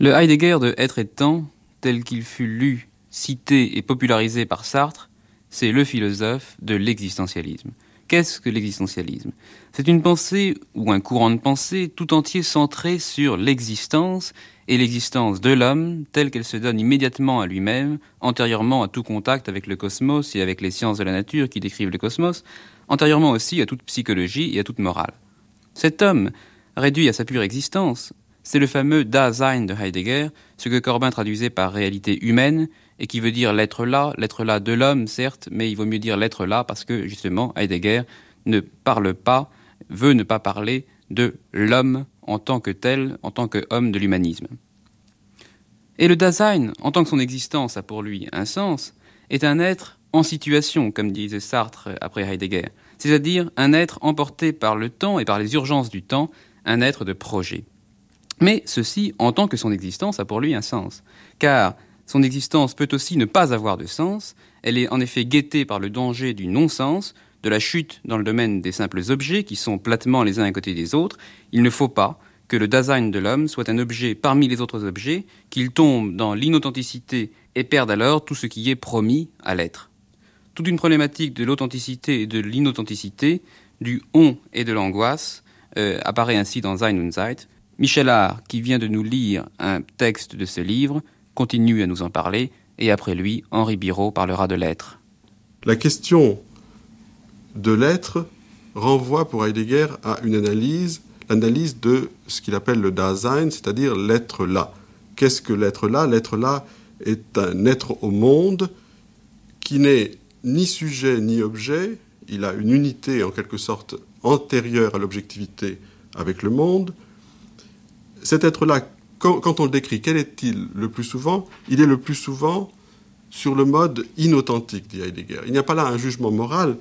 Le Heidegger de Être et Temps, tel qu'il fut lu, cité et popularisé par Sartre, c'est le philosophe de l'existentialisme. Qu'est-ce que l'existentialisme ? C'est une pensée ou un courant de pensée tout entier centré sur l'existence et l'existence de l'homme telle qu'elle se donne immédiatement à lui-même, antérieurement à tout contact avec le cosmos et avec les sciences de la nature qui décrivent le cosmos, antérieurement aussi à toute psychologie et à toute morale. Cet homme, réduit à sa pure existence, c'est le fameux Dasein de Heidegger, ce que Corbin traduisait par réalité humaine, et qui veut dire l'être là de l'homme, certes, mais il vaut mieux dire l'être là parce que, justement, Heidegger ne parle pas, veut ne pas parler de l'homme en tant que tel, en tant qu'homme de l'humanisme. Et le Dasein, en tant que son existence a pour lui un sens, est un être en situation, comme disait Sartre après Heidegger, c'est-à-dire un être emporté par le temps et par les urgences du temps, un être de projet. Mais ceci en tant que son existence a pour lui un sens, car son existence peut aussi ne pas avoir de sens, elle est en effet guettée par le danger du non-sens, de la chute dans le domaine des simples objets qui sont platement les uns à côté des autres. Il ne faut pas que le Dasein de l'homme soit un objet parmi les autres objets, qu'il tombe dans l'inauthenticité et perde alors tout ce qui est promis à l'être. Toute une problématique de l'authenticité et de l'inauthenticité, du on et de l'angoisse, apparaît ainsi dans Sein und Zeit. Michel Art, qui vient de nous lire un texte de ce livre, continue à nous en parler, et après lui, Henri Biraud parlera de l'être. La question de l'être renvoie pour Heidegger à une analyse de ce qu'il appelle le Dasein, c'est-à-dire l'être là. Qu'est-ce que l'être là ? L'être là est un être au monde qui n'est ni sujet ni objet, il a une unité en quelque sorte antérieure à l'objectivité avec le monde. Cet être-là, quand on le décrit, quel est-il le plus souvent ? Il est le plus souvent sur le mode inauthentique, dit Heidegger. Il n'y a pas là un jugement moral.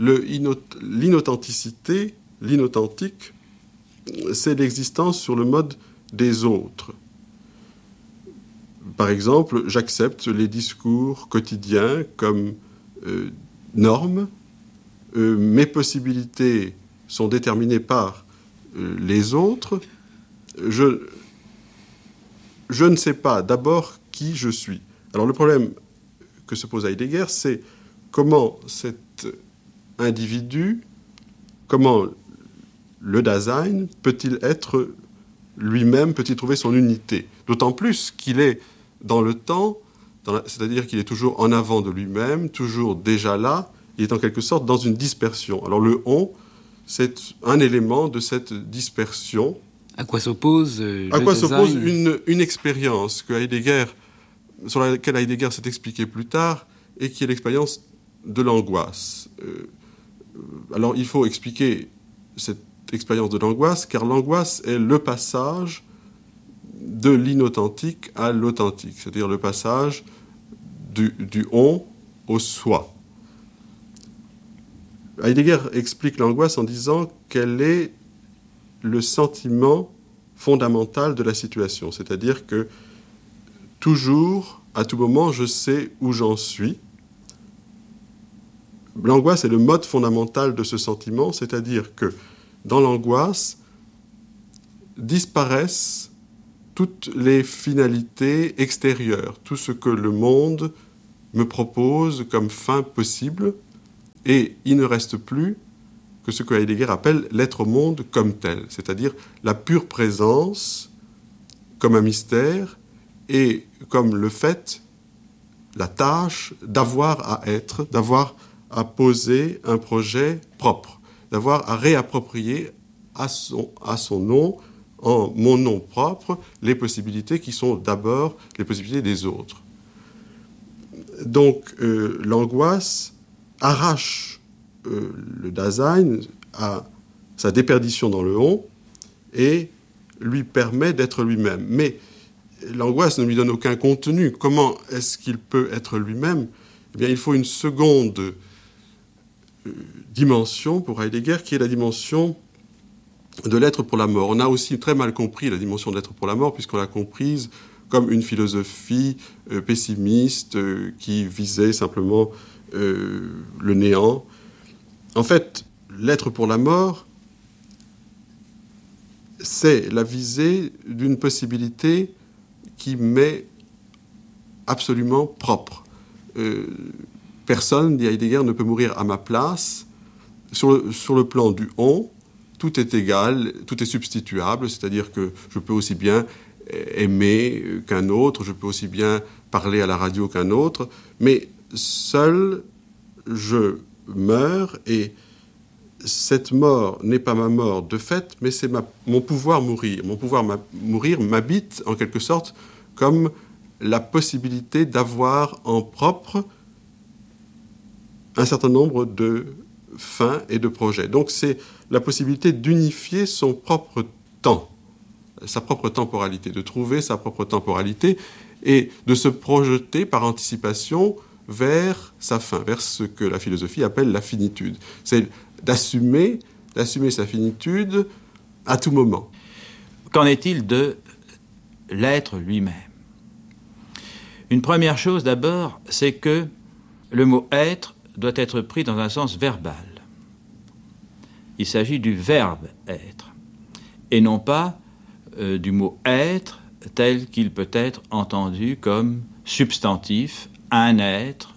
L'inauthenticité, l'inauthentique, c'est l'existence sur le mode des autres. Par exemple, j'accepte les discours quotidiens comme normes. Mes possibilités sont déterminées par les autres. Je ne sais pas d'abord qui je suis. Alors le problème que se pose Heidegger, c'est comment cet individu, comment le Dasein peut-il être lui-même, peut-il trouver son unité ? D'autant plus qu'il est dans le temps, c'est-à-dire qu'il est toujours en avant de lui-même, toujours déjà là, il est en quelque sorte dans une dispersion. Alors le on, c'est un élément de cette dispersion. À quoi s'oppose une expérience que Heidegger, sur laquelle Heidegger s'est expliqué plus tard, et qui est l'expérience de l'angoisse. Alors il faut expliquer cette expérience de l'angoisse, car l'angoisse est le passage de l'inauthentique à l'authentique, c'est-à-dire le passage du on au soi. Heidegger explique l'angoisse en disant qu'elle est le sentiment fondamental de la situation, c'est-à-dire que toujours, à tout moment, je sais où j'en suis. L'angoisse est le mode fondamental de ce sentiment, c'est-à-dire que dans l'angoisse disparaissent toutes les finalités extérieures, tout ce que le monde me propose comme fin possible, et il ne reste plus que ce que Heidegger appelle l'être au monde comme tel, c'est-à-dire la pure présence comme un mystère et comme le fait, la tâche d'avoir à être, d'avoir à poser un projet propre, d'avoir à réapproprier à son nom, en mon nom propre, les possibilités qui sont d'abord les possibilités des autres. Donc l'angoisse arrache le Dasein à sa déperdition dans le on et lui permet d'être lui-même. Mais l'angoisse ne lui donne aucun contenu. Comment est-ce qu'il peut être lui-même ? Eh bien, il faut une seconde dimension pour Heidegger, qui est la dimension de l'être pour la mort. On a aussi très mal compris la dimension de l'être pour la mort, puisqu'on l'a comprise comme une philosophie pessimiste qui visait simplement le néant. En fait, l'être pour la mort, c'est la visée d'une possibilité qui m'est absolument propre. Personne, dit Heidegger, ne peut mourir à ma place. Sur le plan du on, tout est égal, tout est substituable, c'est-à-dire que je peux aussi bien aimer qu'un autre, je peux aussi bien parler à la radio qu'un autre, mais seul, je meurs, et cette mort n'est pas ma mort de fait, mais c'est mon pouvoir mourir. Mon pouvoir mourir m'habite en quelque sorte comme la possibilité d'avoir en propre un certain nombre de fins et de projets. Donc c'est la possibilité d'unifier son propre temps, sa propre temporalité, de trouver sa propre temporalité et de se projeter par anticipation vers sa fin, vers ce que la philosophie appelle la finitude. C'est d'assumer sa finitude à tout moment. Qu'en est-il de l'être lui-même ? Une première chose d'abord, c'est que le mot « être » doit être pris dans un sens verbal. Il s'agit du verbe « être » et non pas du mot « être » tel qu'il peut être entendu comme substantif, un être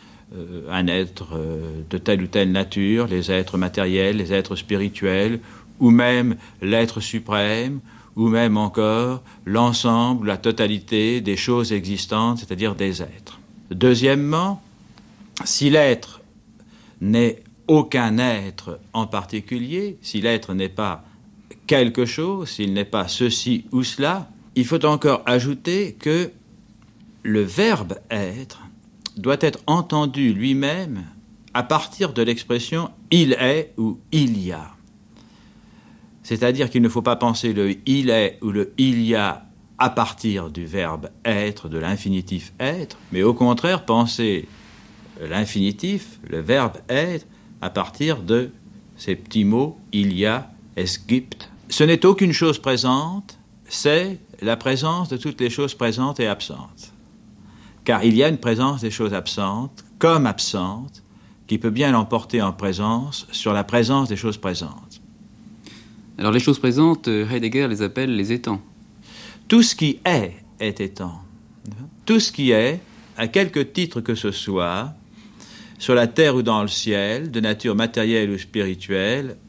de telle ou telle nature, les êtres matériels, les êtres spirituels, ou même l'être suprême, ou même encore l'ensemble, la totalité des choses existantes, c'est-à-dire des êtres. Deuxièmement, si l'être n'est aucun être en particulier, si l'être n'est pas quelque chose, s'il n'est pas ceci ou cela, il faut encore ajouter que le verbe « être » doit être entendu lui-même à partir de l'expression « il est » ou « il y a ». C'est-à-dire qu'il ne faut pas penser le « il est » ou le « il y a » à partir du verbe « être », de l'infinitif « être », mais au contraire penser l'infinitif, le verbe « être », à partir de ces petits mots « il y a »,« es gibt ». Ce n'est aucune chose présente, c'est la présence de toutes les choses présentes et absentes. Car il y a une présence des choses absentes, comme absentes, qui peut bien l'emporter en présence sur la présence des choses présentes. Alors les choses présentes, Heidegger les appelle les étangs. Tout ce qui est étant. Tout ce qui est, à quelque titre que ce soit, sur la terre ou dans le ciel, de nature matérielle ou spirituelle,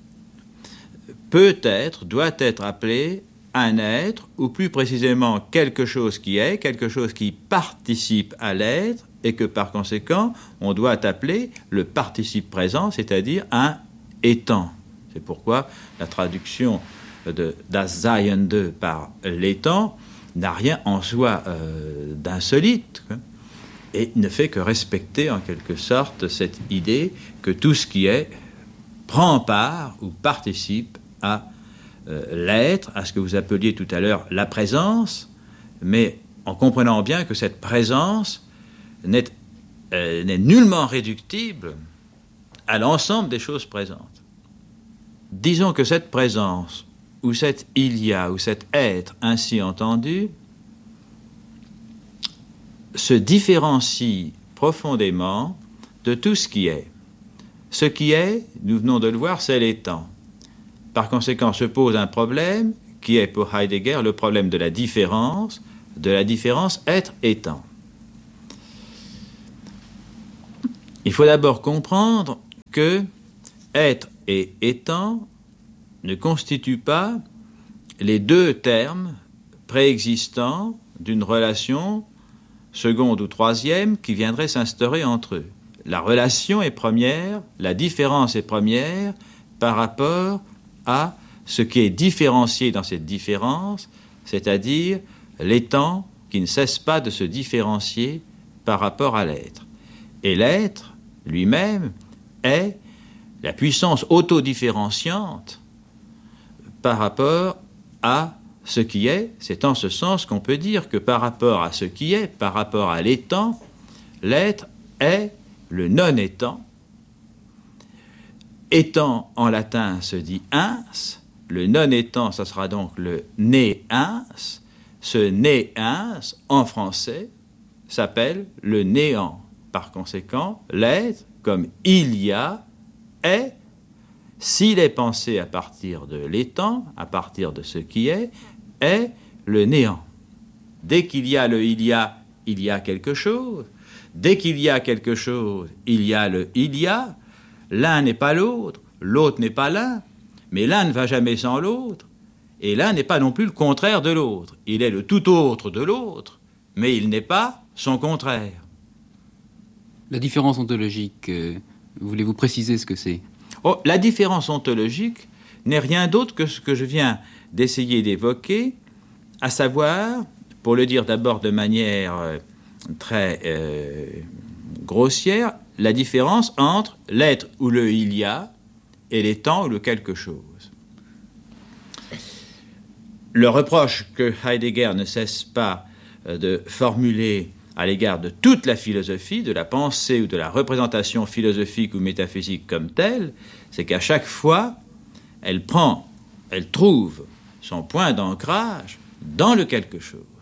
peut être, doit être appelé un être, ou plus précisément quelque chose qui participe à l'être, et que par conséquent, on doit appeler le participe présent, c'est-à-dire un étant. C'est pourquoi la traduction de Das Seiende par l'étant n'a rien en soi d'insolite, et ne fait que respecter en quelque sorte cette idée que tout ce qui est prend part ou participe à l'être, à ce que vous appeliez tout à l'heure la présence, mais en comprenant bien que cette présence n'est nullement réductible à l'ensemble des choses présentes. Disons que cette présence, ou cet il y a, ou cet être ainsi entendu, se différencie profondément de tout ce qui est. Ce qui est, nous venons de le voir, c'est l'étant. Par conséquent, se pose un problème qui est pour Heidegger le problème de la différence être-étant. Il faut d'abord comprendre que être et étant ne constituent pas les deux termes préexistants d'une relation seconde ou troisième qui viendrait s'instaurer entre eux. La relation est première, la différence est première par rapport à ce qui est différencié dans cette différence, c'est-à-dire l'étant qui ne cesse pas de se différencier par rapport à l'être. Et l'être lui-même est la puissance autodifférenciante par rapport à ce qui est. C'est en ce sens qu'on peut dire que par rapport à ce qui est, par rapport à l'étant, l'être est le non-étant. Étant en latin se dit ins, le non-étant, ça sera donc le né-ins. Ce né-ins, en français, s'appelle le néant. Par conséquent, l'être, comme il y a, est, s'il est pensé à partir de l'étant, à partir de ce qui est le néant. Dès qu'il y a le il y a quelque chose. Dès qu'il y a quelque chose, il y a le il y a. L'un n'est pas l'autre, l'autre n'est pas l'un, mais l'un ne va jamais sans l'autre, et l'un n'est pas non plus le contraire de l'autre. Il est le tout autre de l'autre, mais il n'est pas son contraire. La différence ontologique, voulez-vous préciser ce que c'est ? La différence ontologique n'est rien d'autre que ce que je viens d'essayer d'évoquer, à savoir, pour le dire d'abord de manière très grossière, la différence entre l'être ou le il y a et l'étant ou le quelque chose. Le reproche que Heidegger ne cesse pas de formuler à l'égard de toute la philosophie, de la pensée ou de la représentation philosophique ou métaphysique comme telle, c'est qu'à chaque fois, elle trouve son point d'ancrage dans le quelque chose.